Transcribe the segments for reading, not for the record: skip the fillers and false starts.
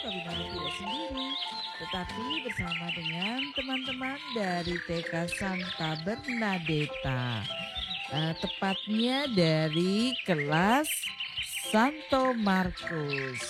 Kawinana tidak sendiri, tetapi bersama dengan teman-teman dari TK Santa Bernadetta. Tepatnya dari kelas Santo Markus.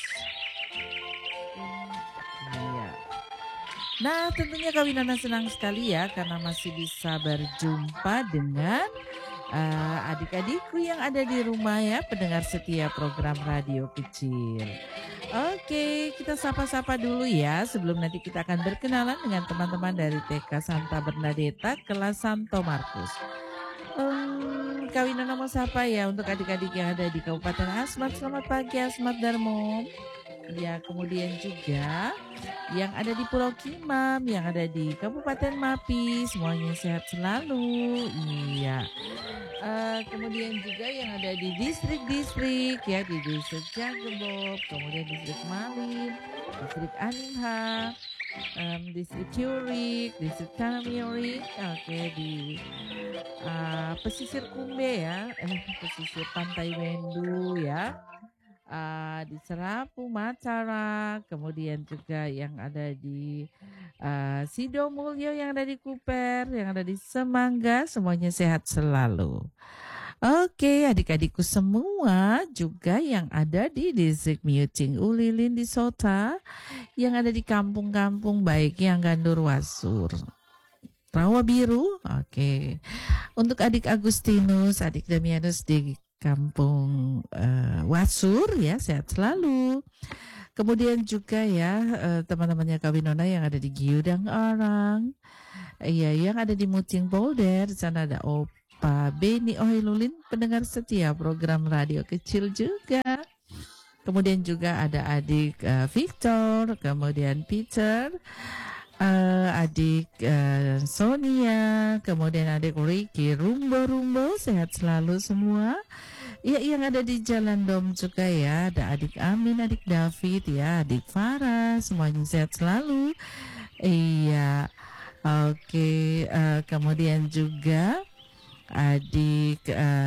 Iya. Nah, tentunya Kawinana senang sekali ya karena masih bisa berjumpa dengan adik-adikku yang ada di rumah ya, pendengar setia program radio kecil. Oke, kita sapa-sapa dulu ya sebelum nanti kita akan berkenalan dengan teman-teman dari TK Santa Bernadetta kelas Santo Markus. Kawinana mau sapa ya untuk adik-adik yang ada di Kabupaten Asmat. Selamat pagi Asmat Darmo. Ya, kemudian juga yang ada di Pulau Kimam, yang ada di Kabupaten Mapi, semuanya sehat selalu. Iya. Kemudian juga yang ada di distrik-distrik ya, di distrik Jagebob, kemudian distrik Malin, distrik Animha, distrik Curik, distrik Tanamiori, oke, di pesisir Kumbe ya, pesisir Pantai Wendu ya, di Serapu, Mataram, kemudian juga yang ada di Sidomulyo, yang ada di Kuper, yang ada di Semangga, semuanya sehat selalu. Oke, adik-adikku semua juga yang ada di distrik Miucing Ulilin di Sota, yang ada di kampung-kampung baik yang Gandur Wasur, Rawa Biru, oke. Untuk adik Agustinus, adik Damianus di kampung Wasur ya, sehat selalu. Kemudian juga ya teman-temannya Kawinona yang ada di Giudang Orang, iya, yang ada di Mucing Polder, di sana ada Opa Beni Ohilulin, pendengar setia program radio kecil juga. Kemudian juga ada adik Victor, kemudian Peter, adik Sonia, kemudian adik Ricky, Rumbo, sehat selalu semua. Ya, yang ada di Jalan Dom juga ya, ada adik Amin, adik David ya, adik Farah, semuanya sehat selalu. Iya, oke. Kemudian juga adik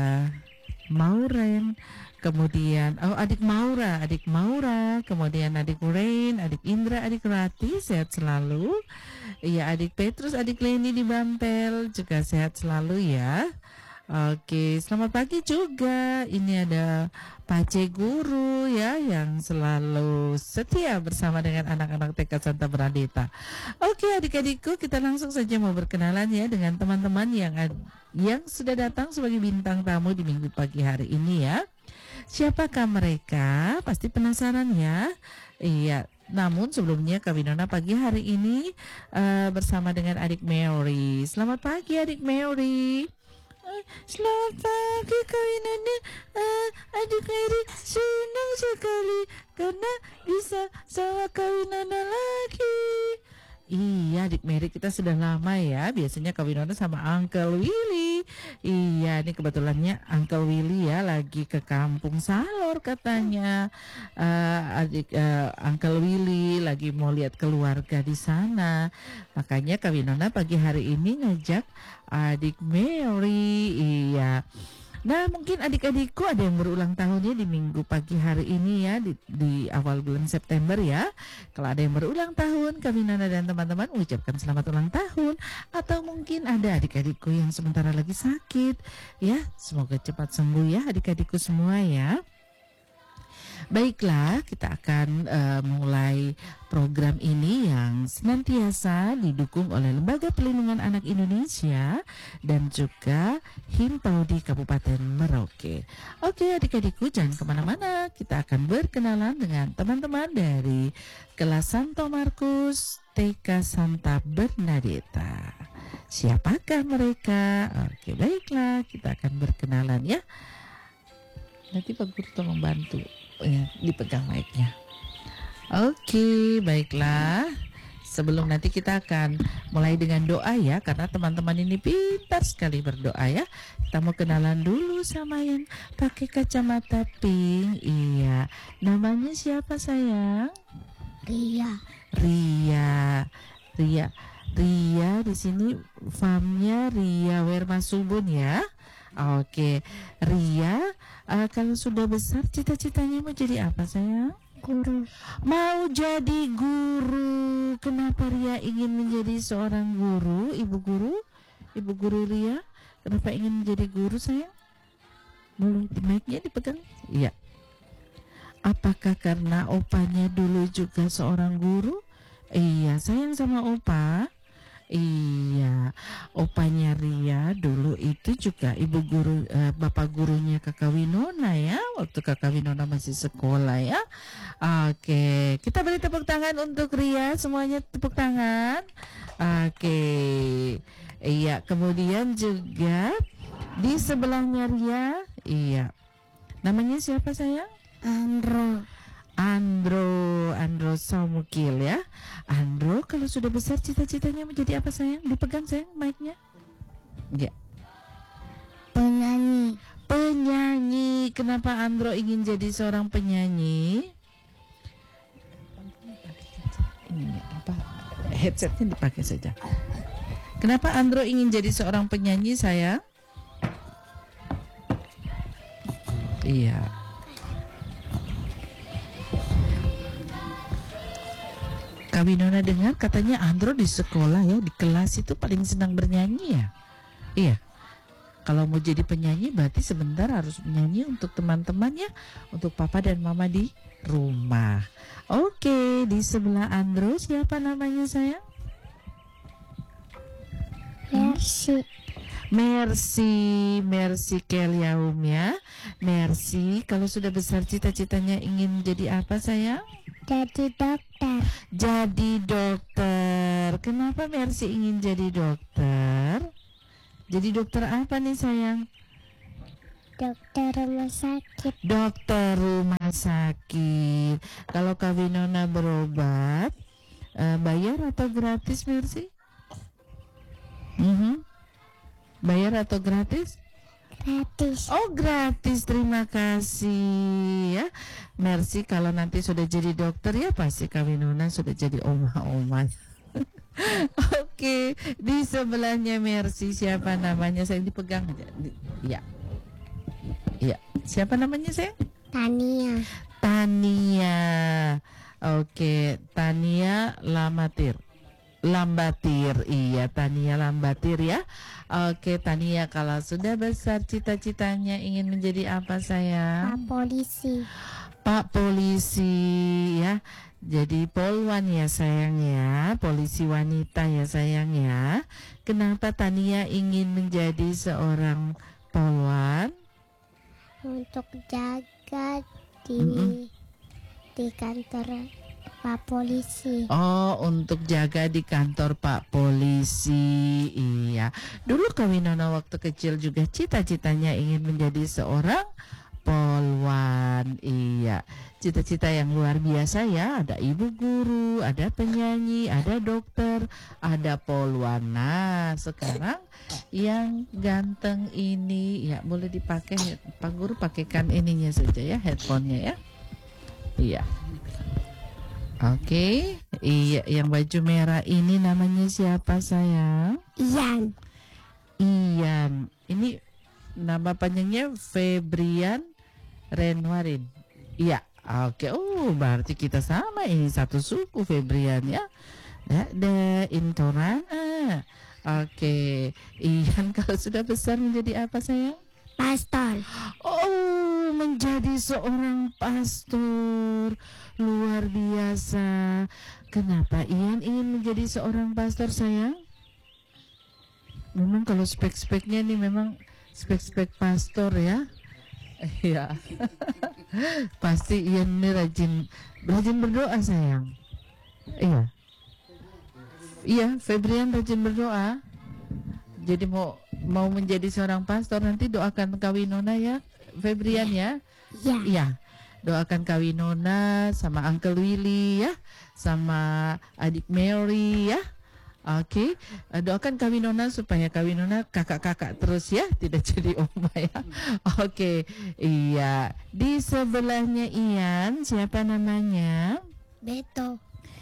Mauren, kemudian adik Maura, kemudian adik Rain, adik Indra, adik Rati, sehat selalu. Iya, adik Petrus, adik Leni di Bampel juga sehat selalu ya. Oke, selamat pagi juga. Ini ada Pace Guru ya yang selalu setia bersama dengan anak-anak TK Santa Bernadetta. Oke, adik-adikku, kita langsung saja mau berkenalan ya dengan teman-teman yang sudah datang sebagai bintang tamu di minggu pagi hari ini ya. Siapakah mereka? Pasti penasaran ya. Iya, namun sebelumnya Kawinona pagi hari ini bersama dengan adik Mary. Selamat pagi adik Mary. Selamat pagi Kawinona, adik Mary, senang sekali karena bisa sama Kawinona lagi. Iya, adik Mary kita sudah lama ya. Biasanya Kawinona sama Uncle Willy. Iya, ini kebetulannya Uncle Willy ya lagi ke kampung Salor katanya. Uncle Willy lagi mau lihat keluarga di sana. Makanya Kawinona pagi hari ini ngajak adik Mary. Iya. Nah, mungkin adik-adikku ada yang berulang tahunnya di minggu pagi hari ini ya, di awal bulan September ya. Kalau ada yang berulang tahun, Kawinona dan teman-teman mengucapkan selamat ulang tahun. Atau mungkin ada adik-adikku yang sementara lagi sakit ya, semoga cepat sembuh ya adik-adikku semua ya. Baiklah, kita akan mulai program ini yang senantiasa didukung oleh Lembaga Perlindungan Anak Indonesia dan juga Himpaudi Kabupaten Merauke. Oke, adik-adikku jangan kemana-mana, kita akan berkenalan dengan teman-teman dari kelas Santo Markus TK Santa Bernadetta. Siapakah mereka? Oke, baiklah, kita akan berkenalan ya. Nanti Pak Guru tolong bantu ya, dipegang mic-nya. Oke, baiklah. Sebelum nanti kita akan mulai dengan doa ya, karena teman-teman ini pintar sekali berdoa ya. Kita mau kenalan dulu sama yang pakai kacamata pink. Iya, namanya siapa sayang? Ria di sini farmnya Ria Wermasubun ya. Oke, Ria, kalau sudah besar cita-citanya mau jadi apa sayang? Guru. Mau jadi guru. Kenapa Ria ingin menjadi seorang guru, Ibu Guru? Ibu Guru Ria, kenapa ingin menjadi guru sayang? Boleh mic-nya dipegang? Iya. Apakah karena opanya dulu juga seorang guru? Iya, sayang sama opa. Iya, opanya Ria dulu itu juga ibu guru, bapak gurunya Kakak Winona ya, waktu Kakak Winona masih sekolah ya. Oke, kita beri tepuk tangan untuk Ria, semuanya tepuk tangan. Oke, iya, kemudian juga di sebelahnya Ria, iya, namanya siapa sayang? Andro Samukil ya. Andro kalau sudah besar cita-citanya menjadi apa sayang? Dipegang sayang mic-nya. Ya. Penyanyi. Kenapa Andro ingin jadi seorang penyanyi? Ini apa? Headsetnya dipakai saja. Kenapa Andro ingin jadi seorang penyanyi sayang? Iya. Kak Winona dengar katanya Andro di sekolah ya, di kelas itu paling senang bernyanyi ya. Iya. Kalau mau jadi penyanyi berarti sebentar harus menyanyi untuk teman-teman ya, untuk papa dan mama di rumah. Oke, di sebelah Andro siapa namanya sayang? Mercy Keliaum ya. Mercy, kalau sudah besar cita-citanya ingin jadi apa sayang? Jadi dokter. Kenapa Mercy ingin jadi dokter? Jadi dokter apa nih sayang? Dokter rumah sakit. Kalau Kak Winona berobat, bayar atau gratis Mercy? Bayar atau gratis? Gratis. Oh gratis, terima kasih ya Mercy. Kalau nanti sudah jadi dokter ya pasti Kak Winona sudah jadi oma-oma. Oke, di sebelahnya Mercy siapa namanya? Saya dipegang aja. Iya, siapa namanya saya? Tania. Oke, Tania Lambatir, iya Tania Lambatir ya. Oke Tania, kalau sudah besar cita-citanya ingin menjadi apa sayang? Pak polisi ya. Jadi polwan ya sayang ya, polisi wanita ya sayang ya. Kenapa Tania ingin menjadi seorang polwan? Untuk jaga di kantor Pak Polisi. Oh, untuk jaga di kantor Pak Polisi. Iya. Dulu Kak Winona waktu kecil juga cita-citanya ingin menjadi seorang polwan. Iya. Cita-cita yang luar biasa ya. Ada ibu guru, ada penyanyi, ada dokter, ada polwan. Nah, sekarang yang ganteng ini ya boleh dipakai Pak Guru, pakaikan ininya saja ya, headphone-nya ya. Iya. Oke, iya, yang baju merah ini namanya siapa sayang? Ian. Ini nama panjangnya Febrian Renwarin. Iya, oke. Oh, berarti kita sama, ini satu suku Febrian ya. Ada Intorana. Oke, Ian kalau sudah besar menjadi apa sayang? Pastor. Oh, menjadi seorang pastor. Luar biasa. Kenapa Ian ingin menjadi seorang pastor sayang? Memang kalau spek-speknya nih memang spek-spek pastor ya. Iya. Pasti Ian ini rajin berdoa sayang. Iya. Iya, Febrian rajin berdoa. Jadi mau menjadi seorang pastor nanti doakan Kak Winona ya, Febrian ya. Iya. Doakan Kak Winona sama Uncle Willy ya, sama adik Mary ya. Oke, doakan Kak Winona supaya Kak Winona kakak-kakak terus ya, tidak jadi oma ya. Oke, iya. Di sebelahnya Ian, siapa namanya? Beto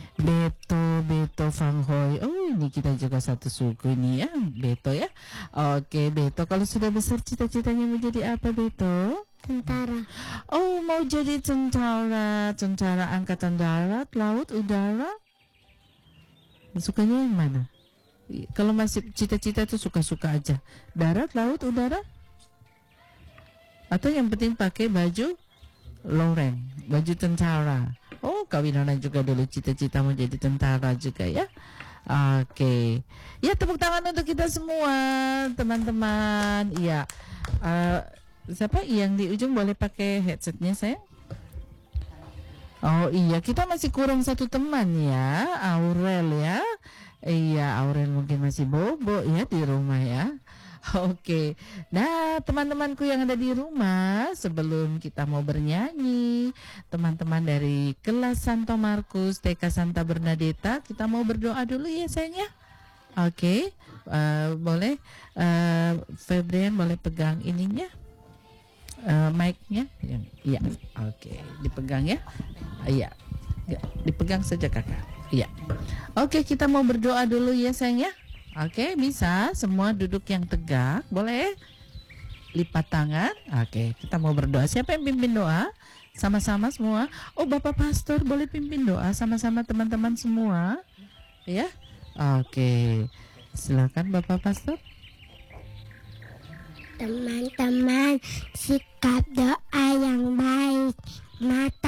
Fang Hoi. Oh, ini kita juga satu suku nih ya, Beto ya. Oke, Beto kalau sudah besar cita-citanya menjadi apa Beto? Tentara. Oh, mau jadi tentara. Tentara angkatan darat, laut, udara. Sukanya yang mana? Kalau masih cita-cita tuh suka-suka aja. Darat, laut, udara? Atau yang penting pakai baju loreng, baju tentara. Oh, Kak Winona juga dulu cita-cita mau jadi tentara juga ya. Oke. Ya, tepuk tangan untuk kita semua, teman-teman. Iya. Siapa yang di ujung boleh pakai headsetnya, sayang? Oh iya, kita masih kurang satu teman ya, Aurel ya. Iya, Aurel mungkin masih bobo ya di rumah ya. Oke, nah teman-temanku yang ada di rumah, sebelum kita mau bernyanyi, teman-teman dari kelas Santo Markus TK Santa Bernadetta, kita mau berdoa dulu ya sayang ya. Oke, boleh Febrian boleh pegang ininya, mic-nya, iya, oke, dipegang ya, iya, dipegang saja kakak, iya. Oke, kita mau berdoa dulu ya sayang ya. Oke, bisa semua duduk yang tegak, boleh lipat tangan. Oke, kita mau berdoa. Siapa yang pimpin doa? Sama-sama semua. Oh, Bapak Pastor boleh pimpin doa sama-sama teman-teman semua. Ya. Oke. Silakan Bapak Pastor. Teman-teman, sikap doa yang baik.